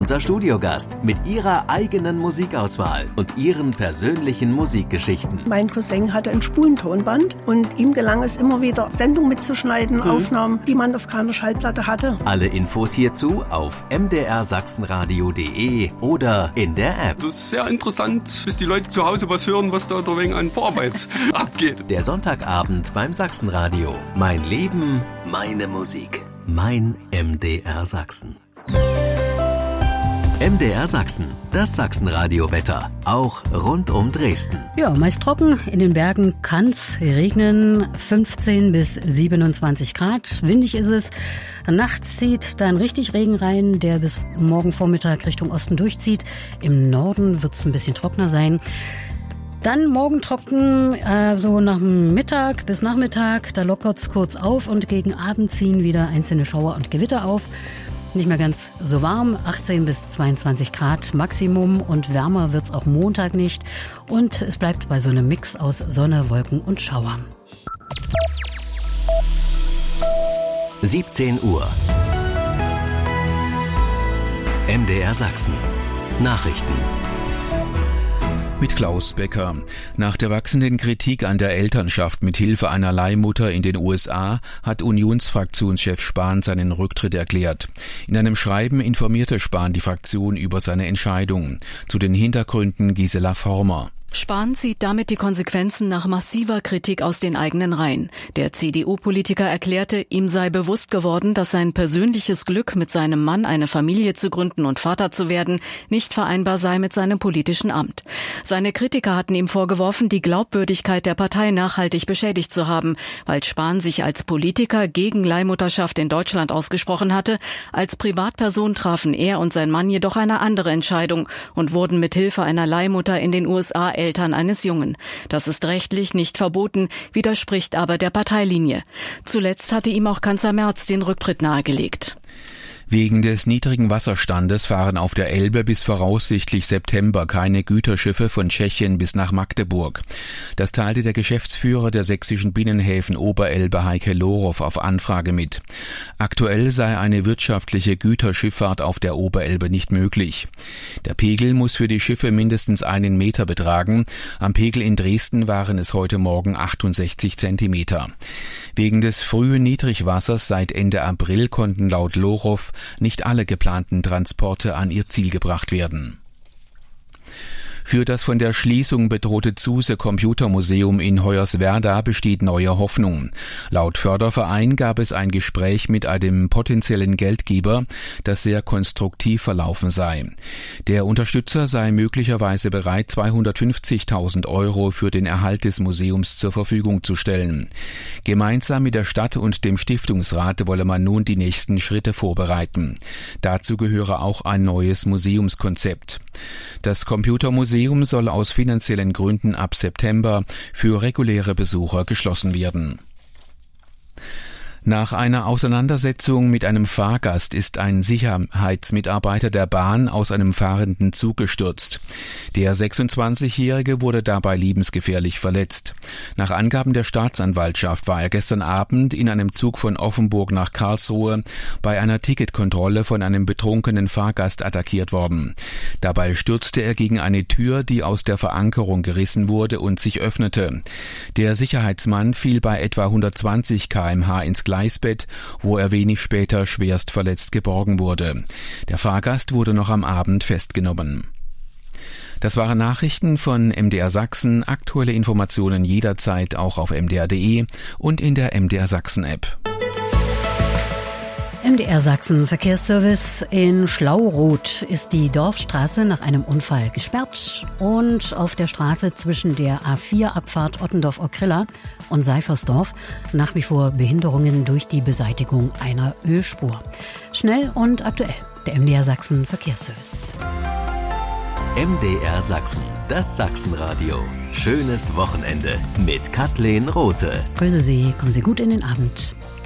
unser Studiogast mit ihrer eigenen Musikauswahl und ihren persönlichen Musikgeschichten. Mein Cousin hatte ein Spulentonband und ihm gelang es immer wieder, Sendungen mitzuschneiden, Aufnahmen, die man auf keiner Schallplatte hatte. Alle Infos hierzu auf mdrsachsenradio.de oder in der App. Das ist sehr interessant, bis die Leute zu Hause was hören, was da wegen an Vorarbeit abgeht. Der Sonntagabend beim Sachsenradio. Mein Leben, meine Musik. Mein MDR Sachsen. MDR Sachsen, das Sachsenradio-Wetter, auch rund um Dresden. Ja, meist trocken, in den Bergen kann's regnen, 15 bis 27 Grad, windig ist es. Nachts zieht dann richtig Regen rein, der bis morgen Vormittag Richtung Osten durchzieht. Im Norden wird's ein bisschen trockener sein. Dann morgen trocken, so nach dem Mittag bis Nachmittag, da lockert's kurz auf und gegen Abend ziehen wieder einzelne Schauer und Gewitter auf. Nicht mehr ganz so warm, 18 bis 22 Grad Maximum und wärmer wird's auch Montag nicht. Und es bleibt bei so einem Mix aus Sonne, Wolken und Schauern. 17 Uhr. MDR Sachsen. Nachrichten. Mit Klaus Becker. Nach der wachsenden Kritik an der Elternschaft mit Hilfe einer Leihmutter in den USA hat Unionsfraktionschef Spahn seinen Rücktritt erklärt. In einem Schreiben informierte Spahn die Fraktion über seine Entscheidung. Zu den Hintergründen Gisela Former. Spahn zieht damit die Konsequenzen nach massiver Kritik aus den eigenen Reihen. Der CDU-Politiker erklärte, ihm sei bewusst geworden, dass sein persönliches Glück, mit seinem Mann eine Familie zu gründen und Vater zu werden, nicht vereinbar sei mit seinem politischen Amt. Seine Kritiker hatten ihm vorgeworfen, die Glaubwürdigkeit der Partei nachhaltig beschädigt zu haben, weil Spahn sich als Politiker gegen Leihmutterschaft in Deutschland ausgesprochen hatte. Als Privatperson trafen er und sein Mann jedoch eine andere Entscheidung und wurden mit Hilfe einer Leihmutter in den USA Eltern eines Jungen. Das ist rechtlich nicht verboten, widerspricht aber der Parteilinie. Zuletzt hatte ihm auch Kanzler Merz den Rücktritt nahegelegt. Wegen des niedrigen Wasserstandes fahren auf der Elbe bis voraussichtlich September keine Güterschiffe von Tschechien bis nach Magdeburg. Das teilte der Geschäftsführer der sächsischen Binnenhäfen Oberelbe Heike Lorow auf Anfrage mit. Aktuell sei eine wirtschaftliche Güterschifffahrt auf der Oberelbe nicht möglich. Der Pegel muss für die Schiffe mindestens 1 Meter betragen. Am Pegel in Dresden waren es heute Morgen 68 Zentimeter. Wegen des frühen Niedrigwassers seit Ende April konnten laut Lorow nicht alle geplanten Transporte an ihr Ziel gebracht werden. Für das von der Schließung bedrohte Zuse Computermuseum in Hoyerswerda besteht neue Hoffnung. Laut Förderverein gab es ein Gespräch mit einem potenziellen Geldgeber, das sehr konstruktiv verlaufen sei. Der Unterstützer sei möglicherweise bereit, 250.000 € für den Erhalt des Museums zur Verfügung zu stellen. Gemeinsam mit der Stadt und dem Stiftungsrat wolle man nun die nächsten Schritte vorbereiten. Dazu gehöre auch ein neues Museumskonzept. Das Computermuseum soll aus finanziellen Gründen ab September für reguläre Besucher geschlossen werden. Nach einer Auseinandersetzung mit einem Fahrgast ist ein Sicherheitsmitarbeiter der Bahn aus einem fahrenden Zug gestürzt. Der 26-Jährige wurde dabei lebensgefährlich verletzt. Nach Angaben der Staatsanwaltschaft war er gestern Abend in einem Zug von Offenburg nach Karlsruhe bei einer Ticketkontrolle von einem betrunkenen Fahrgast attackiert worden. Dabei stürzte er gegen eine Tür, die aus der Verankerung gerissen wurde und sich öffnete. Der Sicherheitsmann fiel bei etwa 120 km/h ins Gleisbett, wo er wenig später schwerst verletzt geborgen wurde. Der Fahrgast wurde noch am Abend festgenommen. Das waren Nachrichten von MDR Sachsen. Aktuelle Informationen jederzeit auch auf mdr.de und in der MDR Sachsen App. MDR Sachsen Verkehrsservice. In Schlauroth ist die Dorfstraße nach einem Unfall gesperrt und auf der Straße zwischen der A4-Abfahrt Ottendorf-Ockrilla und Seifersdorf nach wie vor Behinderungen durch die Beseitigung einer Ölspur. Schnell und aktuell, der MDR Sachsen Verkehrsservice. MDR Sachsen, das Sachsenradio. Schönes Wochenende mit Kathleen Rothe. Grüße Sie, kommen Sie gut in den Abend.